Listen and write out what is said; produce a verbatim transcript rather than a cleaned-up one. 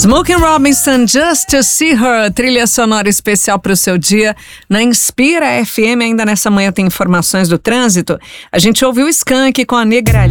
Smokey Robinson, Just to See Her, trilha sonora especial para o seu dia na Inspira F M. Ainda nessa manhã tem informações do trânsito. A gente ouviu o Skank com a Negra